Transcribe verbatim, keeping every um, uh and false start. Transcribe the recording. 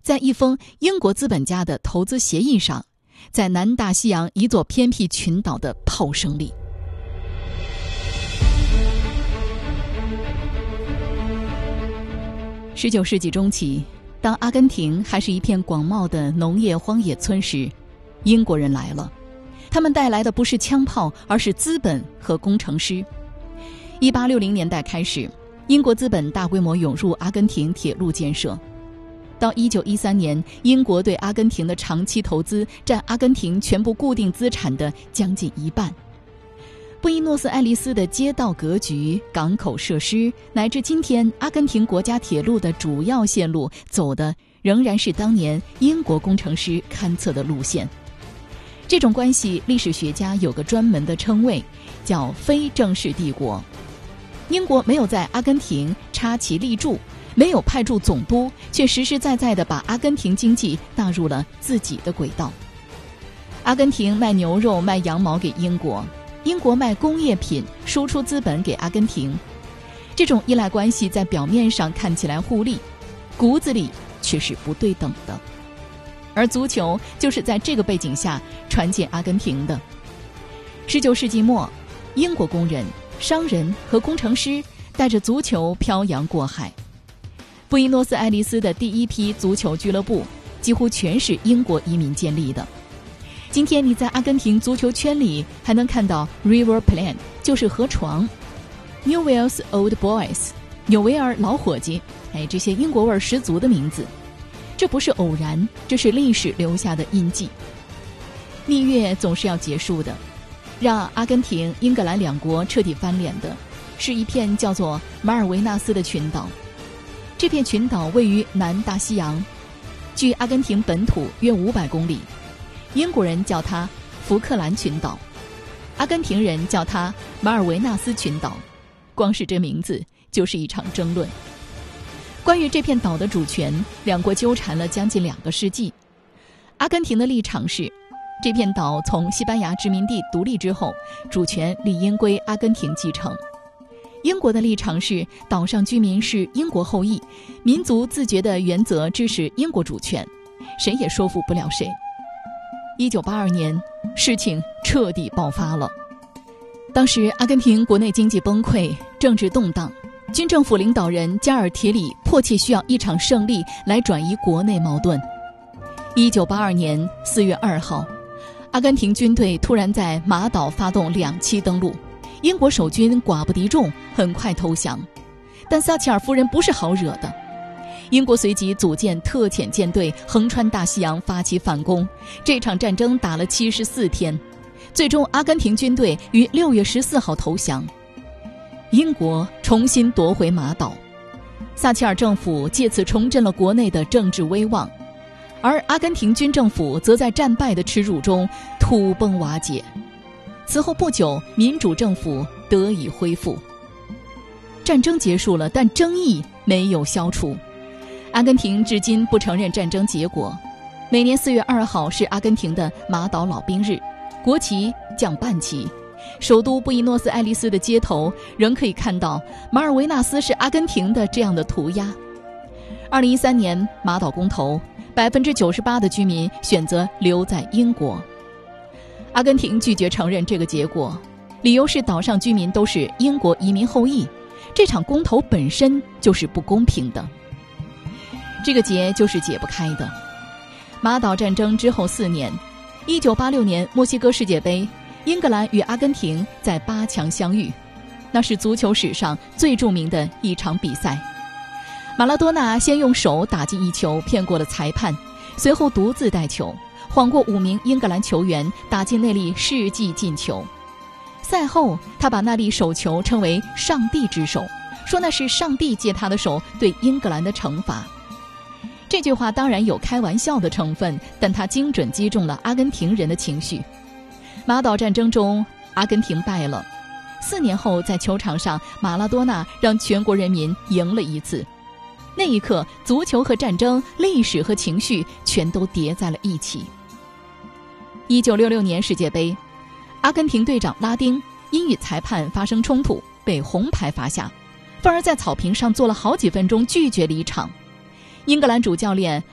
在一封英国资本家的投资协议上，在南大西洋一座偏僻群岛的炮声里。十九世纪中期，当阿根廷还是一片广袤的农业荒野村时，英国人来了。他们带来的不是枪炮，而是资本和工程师。一八六零年代开始，英国资本大规模涌入阿根廷铁路建设。到一九一三年，英国对阿根廷的长期投资占阿根廷全部固定资产的将近一半。布宜诺斯艾利斯的街道格局、港口设施，乃至今天阿根廷国家铁路的主要线路，走的仍然是当年英国工程师勘测的路线。这种关系，历史学家有个专门的称谓，叫非正式帝国。英国没有在阿根廷插旗立柱，没有派驻总督，却实实在在地把阿根廷经济纳入了自己的轨道。阿根廷卖牛肉、卖羊毛给英国，英国卖工业品，输出资本给阿根廷。这种依赖关系在表面上看起来互利，骨子里却是不对等的。而足球就是在这个背景下传进阿根廷的。十九世纪末，英国工人、商人和工程师带着足球漂洋过海。布宜诺斯艾利斯的第一批足球俱乐部几乎全是英国移民建立的。今天你在阿根廷足球圈里还能看到 River Plate， 就是河床， Newell's Old Boys， 纽维尔老伙计，哎，这些英国味十足的名字。这不是偶然，这是历史留下的印记。蜜月总是要结束的，让阿根廷、英格兰两国彻底翻脸的是一片叫做马尔维纳斯的群岛。这片群岛位于南大西洋，距阿根廷本土约五百公里。英国人叫它福克兰群岛，阿根廷人叫它马尔维纳斯群岛。光是这名字就是一场争论。关于这片岛的主权，两国纠缠了将近两个世纪。阿根廷的立场是，这片岛从西班牙殖民地独立之后，主权理应归阿根廷继承。英国的立场是，岛上居民是英国后裔，民族自觉的原则支持英国主权，谁也说服不了谁。一九八二年，事情彻底爆发了。当时阿根廷国内经济崩溃，政治动荡，军政府领导人加尔铁里迫切需要一场胜利来转移国内矛盾。一九八二年四月二号，阿根廷军队突然在马岛发动两栖登陆，英国守军寡不敌众，很快投降。但撒切尔夫人不是好惹的，英国随即组建特遣舰队，横穿大西洋发起反攻。这场战争打了七十四天，最终阿根廷军队于六月十四号投降。英国重新夺回马岛，撒切尔政府借此重振了国内的政治威望，而阿根廷军政府则在战败的耻辱中土崩瓦解。此后不久，民主政府得以恢复。战争结束了，但争议没有消除。阿根廷至今不承认战争结果。每年四月二号是阿根廷的马岛老兵日，国旗降半旗。首都布宜诺斯艾利斯的街头仍可以看到马尔维纳斯是阿根廷的这样的涂鸦。二零一三年马岛公投，百分之九十八的居民选择留在英国。阿根廷拒绝承认这个结果，理由是岛上居民都是英国移民后裔，这场公投本身就是不公平的。这个结就是解不开的。马岛战争之后四年，一九八六年墨西哥世界杯，英格兰与阿根廷在八强相遇，那是足球史上最著名的一场比赛。马拉多纳先用手打进一球，骗过了裁判，随后独自带球，晃过五名英格兰球员，打进那粒世纪进球。赛后，他把那粒手球称为上帝之手，说那是上帝借他的手对英格兰的惩罚。这句话当然有开玩笑的成分，但他精准击中了阿根廷人的情绪。马岛战争中，阿根廷败了。四年后，在球场上，马拉多纳让全国人民赢了一次。那一刻，足球和战争、历史和情绪全都叠在了一起。一九六六年世界杯，阿根廷队长拉丁因与裁判发生冲突，被红牌罚下，反而在草坪上坐了好几分钟，拒绝离场。英格兰主教练